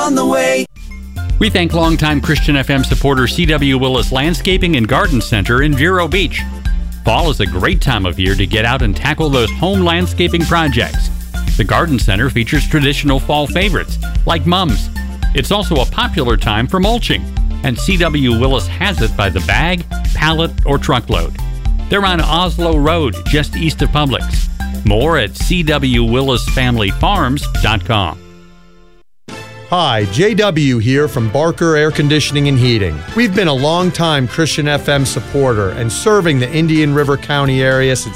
on the way. We thank longtime Christian FM supporter C.W. Willis Landscaping and Garden Center in Vero Beach. Fall is a great time of year to get out and tackle those home landscaping projects. The Garden Center features traditional fall favorites, like mums. It's also a popular time for mulching, and C.W. Willis has it by the bag, pallet, or truckload. They're on Oslo Road, just east of Publix. More at cwwillisfamilyfarms.com. Hi, JW here from Barker Air Conditioning and Heating. We've been a long-time Christian FM supporter and serving the Indian River County area since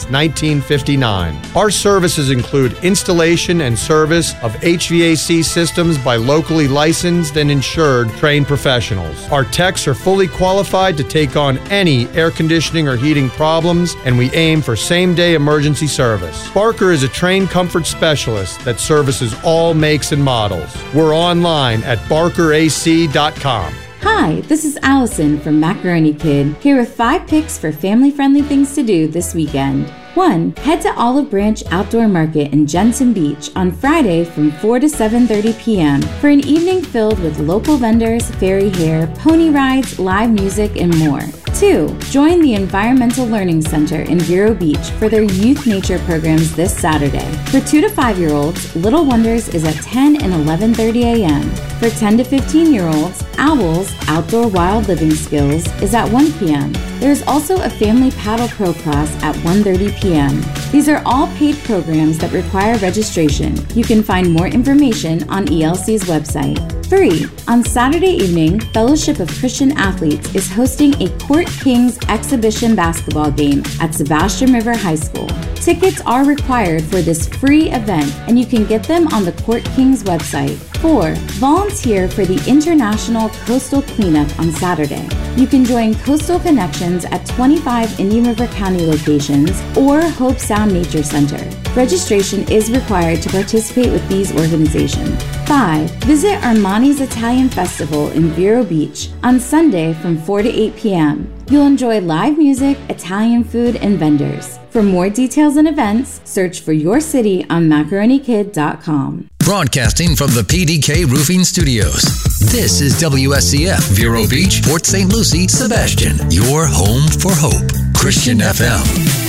1959. Our services include installation and service of HVAC systems by locally licensed and insured trained professionals. Our techs are fully qualified to take on any air conditioning or heating problems, and we aim for same-day emergency service. Barker is a trained comfort specialist that services all makes and models. We're online at barkerac.com. Hi, this is Allison from Macaroni Kid, here with 5 picks for family-friendly things to do this weekend. 1. Head to Olive Branch Outdoor Market in Jensen Beach on Friday from 4 to 7:30 p.m. for an evening filled with local vendors, fairy hair, pony rides, live music, and more. 2. Join the Environmental Learning Center in Vero Beach for their Youth Nature programs this Saturday. For 2 to 5-year-olds, Little Wonders is at 10 and 11:30 a.m. For 10 to 15-year-olds, Owls Outdoor Wild Living Skills is at 1 p.m. There is also a Family Paddle Pro class at 1:30 p.m. These are all paid programs that require registration. You can find more information on ELC's website. 3. On Saturday evening, Fellowship of Christian Athletes is hosting a Court Kings exhibition basketball game at Sebastian River High School. Tickets are required for this free event, and you can get them on the Court Kings website. 4. Volunteer for the International Coastal Cleanup on Saturday. You can join Coastal Connections at 25 Indian River County locations or Hope Sound Nature Center. Registration is required to participate with these organizations. 5. Visit Armani's Italian Festival in Vero Beach on Sunday from 4 to 8 p.m. You'll enjoy live music, Italian food, and vendors. For more details and events, search for your city on macaronikid.com. Broadcasting from the PDK Roofing Studios. This is WSCF, Vero Beach, Port St. Lucie, Sebastian, your home for hope. Christian FM.